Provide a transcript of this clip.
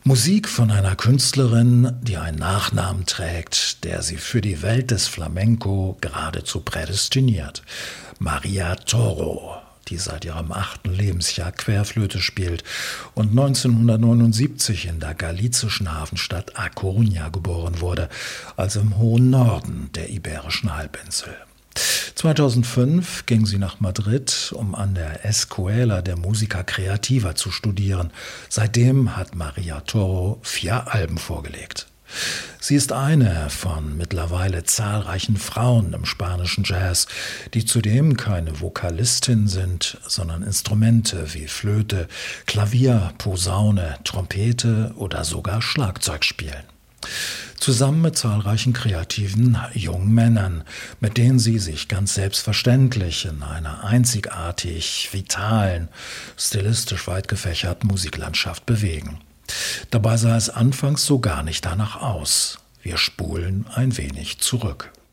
Musik von einer Künstlerin, die einen Nachnamen trägt, der sie für die Welt des Flamenco geradezu prädestiniert. Maria Toro, die seit ihrem 8. Lebensjahr Querflöte spielt und 1979 in der galizischen Hafenstadt A Coruña geboren wurde, also im hohen Norden der Iberischen Halbinsel. 2005 ging sie nach Madrid, um an der Escuela de Música Creativa zu studieren. Seitdem hat Maria Toro 4 Alben vorgelegt. Sie ist eine von mittlerweile zahlreichen Frauen im spanischen Jazz, die zudem keine Vokalistin sind, sondern Instrumente wie Flöte, Klavier, Posaune, Trompete oder sogar Schlagzeug spielen. Zusammen mit zahlreichen kreativen jungen Männern, mit denen sie sich ganz selbstverständlich in einer einzigartig vitalen, stilistisch weit gefächerten Musiklandschaft bewegen. Dabei sah es anfangs so gar nicht danach aus. Wir spulen ein wenig zurück.